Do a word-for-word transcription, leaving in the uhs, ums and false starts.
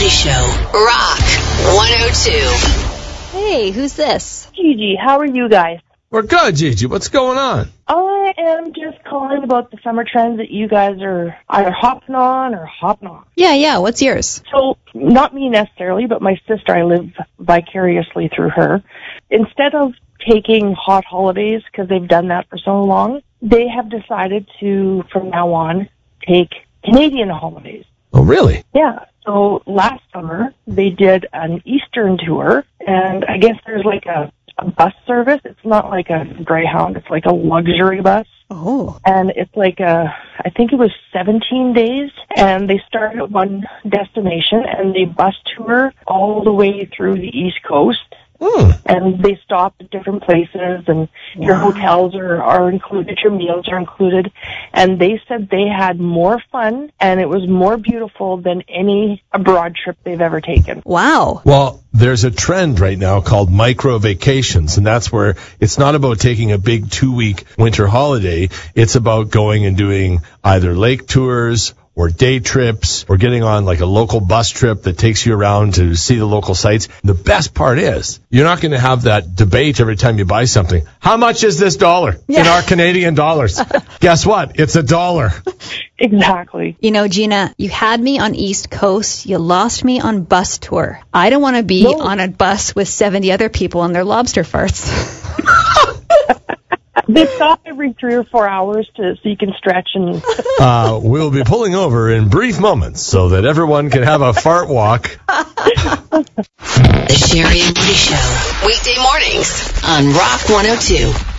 Woody Show. Rock one oh two. Hey, who's this? Gigi, how are you guys? We're good, Gigi. What's going on? I am just calling about the summer trends that you guys are either hopping on or hopping off. Yeah, yeah. What's yours? So, not me necessarily, but my sister, I live vicariously through her. Instead of taking hot holidays, because they've done that for so long, they have decided to, from now on, take Canadian holidays. Oh, really? Yeah. So last summer, they did an Eastern tour, and I guess there's like a, a bus service. It's not like a Greyhound. It's like a luxury bus. Oh. And it's like a, I think it was seventeen days, and they start at one destination, and they bus tour all the way through the East Coast. Mm. And they stop at different places, and wow. your hotels are, are included, your meals are included. And they said they had more fun, and it was more beautiful than any abroad trip they've ever taken. Wow. Well, there's a trend right now called micro vacations, and that's where it's not about taking a big two-week winter holiday. It's about going and doing either lake tours or day trips, or getting on like a local bus trip that takes you around to see the local sites. The best part is, you're not going to have that debate every time you buy something. How much is this dollar yeah. in our Canadian dollars? Guess what? It's a dollar. Exactly. You know, Gina, you had me on East Coast. You lost me on bus tour. I don't want to be no. on a bus with seventy other people and their lobster farts. They stop every three or four hours to so you can stretch and. uh, we'll be pulling over in brief moments so that everyone can have a fart walk. The Sherry and Woody Show. Weekday mornings on Rock one oh two.